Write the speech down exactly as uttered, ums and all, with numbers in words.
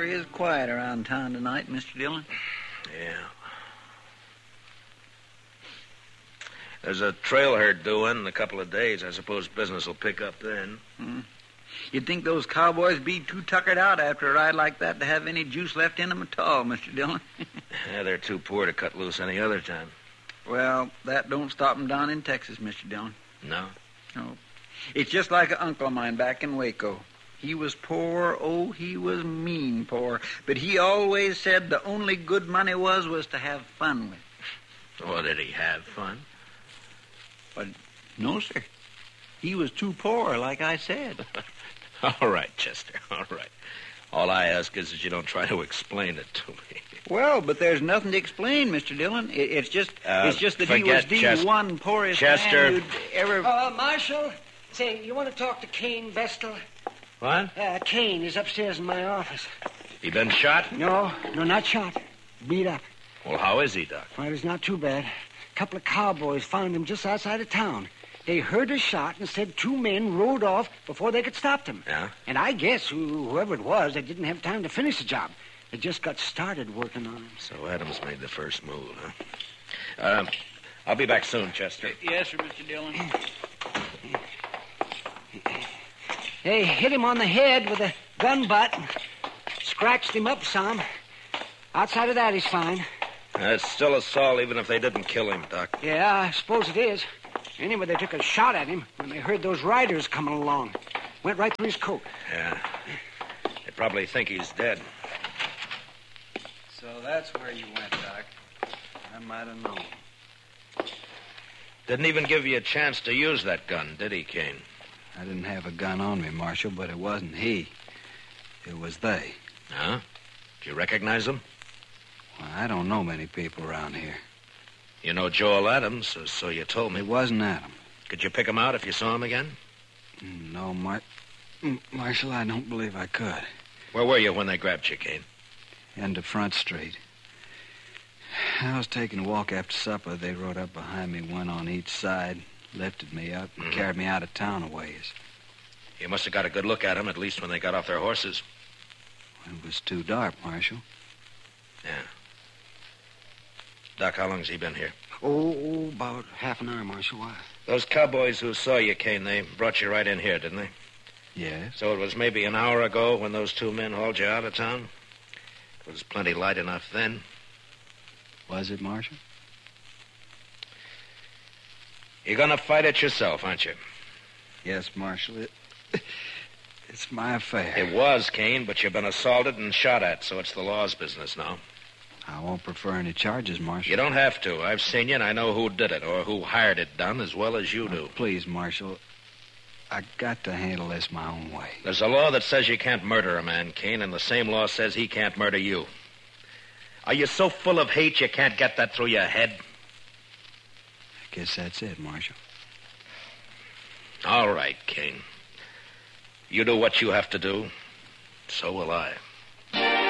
Sure is quiet around town tonight, Mister Dillon. Yeah. There's a trail herd due in in a couple of days. I suppose business will pick up then. Hmm. You'd think those cowboys be too tuckered out after a ride like that to have any juice left in them at all, Mister Dillon. Yeah, they're too poor to cut loose any other time. Well, that don't stop them down in Texas, Mister Dillon. No? No. It's just like an uncle of mine back in Waco. He was poor, oh, he was mean poor. But he always said the only good money was was to have fun with. Oh, did he have fun? But no, sir. He was too poor, like I said. All right, Chester, all right. All I ask is that you don't try to explain it to me. Well, but there's nothing to explain, Mister Dillon. It, it's just Uh, it's just that he was forget the Chester. one poorest Chester. man you'd ever... Uh, Marshal, say, you want to talk to Kane Vestal? What? Uh, Kane is upstairs in my office. He been shot? No, no, not shot. Beat up. Well, how is he, Doc? Well, it's not too bad. A couple of cowboys found him just outside of town. They heard a shot and said two men rode off before they could stop them. Yeah? And I guess who, whoever it was, they didn't have time to finish the job. They just got started working on him. So Adams made the first move, huh? Um, I'll be back soon, Chester. Yes, sir, Mister Dillon. They hit him on the head with a gun butt. Scratched him up some. Outside of that, he's fine. That's still assault, even if they didn't kill him, Doc. Yeah, I suppose it is. Anyway, they took a shot at him when they heard those riders coming along. Went right through his coat. Yeah. They probably think he's dead. So that's where you went, Doc. I might have known. Didn't even give you a chance to use that gun, did he, Kane? I didn't have a gun on me, Marshal, but it wasn't he. It was they. Huh? Did you recognize them? Well, I don't know many people around here. You know Joel Adams, so, so you told me. It wasn't Adam. Could you pick him out if you saw him again? No, Mar- Marshal, I don't believe I could. Where were you when they grabbed you, Kane? End of Front Street. I was taking a walk after supper. They rode up behind me, one on each side, lifted me up, and Mhm. carried me out of town a ways. You must have got a good look at him, at least when they got off their horses. It was too dark, Marshal. Yeah. Doc, how long has he been here? Oh, oh, about half an hour, Marshal. Why? Those cowboys who saw you, Kane, they brought you right in here, didn't they? Yes? So it was maybe an hour ago when those two men hauled you out of town? It was plenty light enough then. Was it, Marshal? You're gonna fight it yourself, aren't you? Yes, Marshal. It, it's my affair. It was, Kane, but you've been assaulted and shot at, so it's the law's business now. I won't prefer any charges, Marshal. You don't have to. I've seen you, and I know who did it, or who hired it done, as well as you do. Oh, please, Marshal. I got to handle this my own way. There's a law that says you can't murder a man, Kane, and the same law says he can't murder you. Are you so full of hate you can't get that through your head? I guess that's it, Marshal. All right, Kane. You do what you have to do. So will I.